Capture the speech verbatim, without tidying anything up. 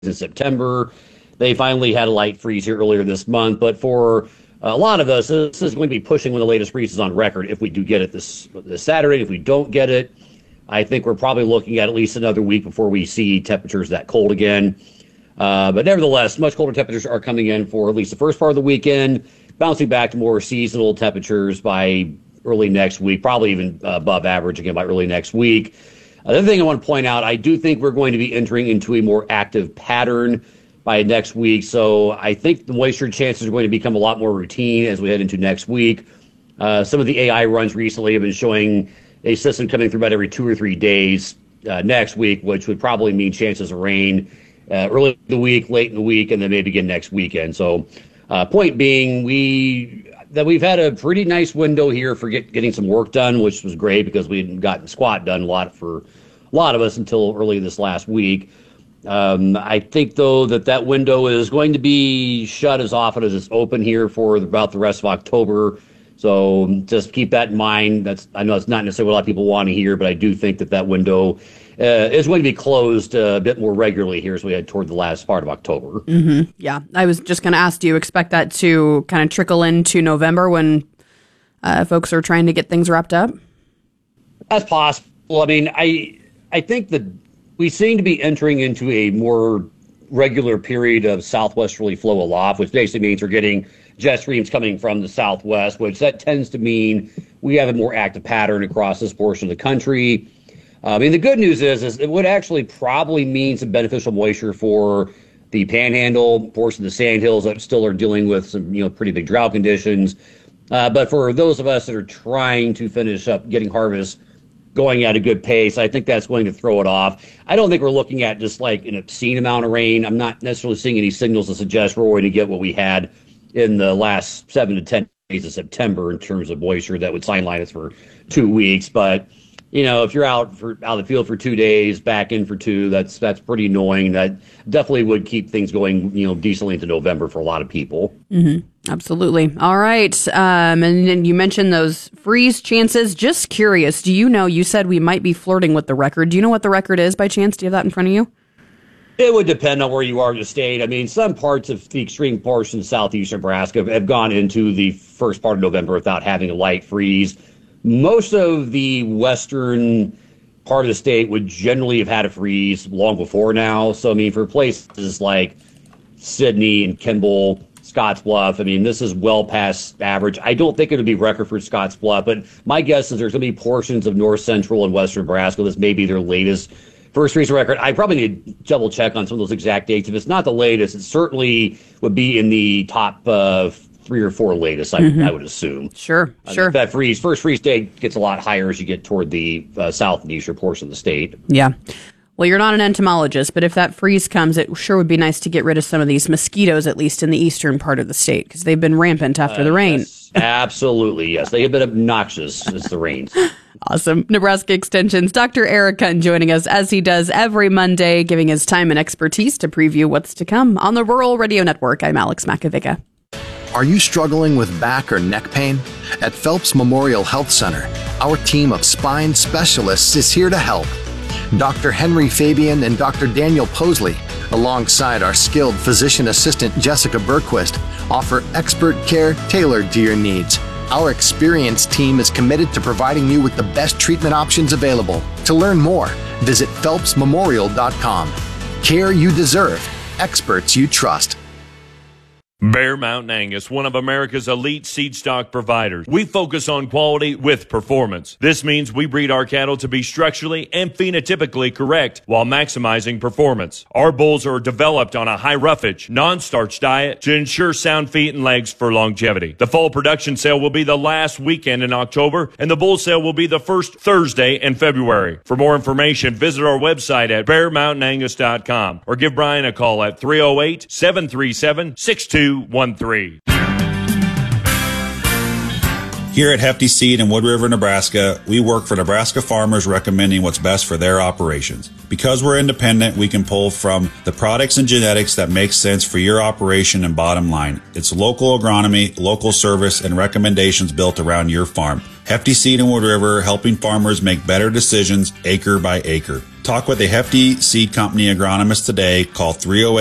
in September. They finally had a light freeze here earlier this month. But for a lot of us, this is going to be pushing one of the latest freezes on record if we do get it this, this Saturday. If we don't get it, I think we're probably looking at at least another week before we see temperatures that cold again. Uh, but nevertheless, much colder temperatures are coming in for at least the first part of the weekend, bouncing back to more seasonal temperatures by early next week, probably even uh, above average again by early next week. Another thing I want to point out, I do think we're going to be entering into a more active pattern by next week. So I think the moisture chances are going to become a lot more routine as we head into next week. Uh, some of the A I runs recently have been showing a system coming through about every two or three days uh, next week, which would probably mean chances of rain uh, early in the week, late in the week, and then maybe again next weekend. So uh, point being, we that we've had a pretty nice window here for get, getting some work done, which was great because we hadn't gotten squat done a lot for a lot of us until early this last week. Um, I think, though, that that window is going to be shut as often as it's open here for about the rest of October. So just keep that in mind. That's I know it's not necessarily what a lot of people want to hear, but I do think that that window uh, is going to be closed uh, a bit more regularly here as we head toward the last part of October. Mm-hmm. Yeah, I was just going to ask, do you expect that to kind of trickle into November when uh, folks are trying to get things wrapped up? That's possible. I mean, I I think that we seem to be entering into a more regular period of southwesterly flow aloft, which basically means we're getting jet streams coming from the southwest, which that tends to mean we have a more active pattern across this portion of the country. Uh, I mean, the good news is, is it would actually probably mean some beneficial moisture for the Panhandle, portion of the Sandhills that still are dealing with some, you know, pretty big drought conditions. Uh, but for those of us that are trying to finish up getting harvest going at a good pace, I think that's going to throw it off. I don't think we're looking at just like an obscene amount of rain. I'm not necessarily seeing any signals to suggest we're going to get what we had in the last seven to ten days of September in terms of moisture that would sideline us for two weeks. But, you know, if you're out for out of the field for two days, back in for two, that's that's pretty annoying. That definitely would keep things going, you know, decently into November for a lot of people. Mm-hmm. Absolutely. All right. Um, and then you mentioned those freeze chances. Just curious, do you know, you said we might be flirting with the record. Do you know what the record is by chance? Do you have that in front of you? It would depend on where you are in the state. I mean, some parts of the extreme portion of southeastern Nebraska have gone into the first part of November without having a light freeze. Most of the western part of the state would generally have had a freeze long before now. So, I mean, for places like Sidney and Kimball, Scottsbluff, I mean, this is well past average. I don't think it'll be record for Scottsbluff, but my guess is there's going to be portions of north central and western Nebraska. This may be their latest first freeze record. I probably need to double check on some of those exact dates. If it's not the latest, it certainly would be in the top uh, three or four latest, I, mm-hmm. I would assume. Sure, uh, sure. That freeze, first freeze date gets a lot higher as you get toward the uh, south and eastern portion of the state. Yeah. Well, you're not an entomologist, but if that freeze comes, it sure would be nice to get rid of some of these mosquitoes, at least in the eastern part of the state, because they've been rampant after uh, the rain. Yes, absolutely, yes. They have been obnoxious as the rains. Awesome. Nebraska Extension's Doctor Eric Kuhn joining us as he does every Monday, giving his time and expertise to preview what's to come on the Rural Radio Network. I'm Alex Makovica. Are you struggling with back or neck pain? At Phelps Memorial Health Center, our team of spine specialists is here to help. Doctor Henry Fabian and Doctor Daniel Posley, alongside our skilled physician assistant Jessica Berquist, offer expert care tailored to your needs. Our experienced team is committed to providing you with the best treatment options available. To learn more, visit phelps memorial dot com. Care you deserve, experts you trust. Bear Mountain Angus, one of America's elite seed stock providers. We focus on quality with performance. This means we breed our cattle to be structurally and phenotypically correct while maximizing performance. Our bulls are developed on a high roughage, non-starch diet to ensure sound feet and legs for longevity. The fall production sale will be the last weekend in October, and the bull sale will be the first Thursday in February. For more information, visit our website at bear mountain angus dot com or give Brian a call at three oh eight, seven three seven, six two one three. Here at Hefty Seed in Wood River, Nebraska, we work for Nebraska farmers recommending what's best for their operations. Because we're independent, we can pull from the products and genetics that make sense for your operation and bottom line. It's local agronomy, local service, and recommendations built around your farm. Hefty Seed in Wood River, helping farmers make better decisions acre by acre. Talk with a Hefty Seed Company agronomist today. Call three oh eight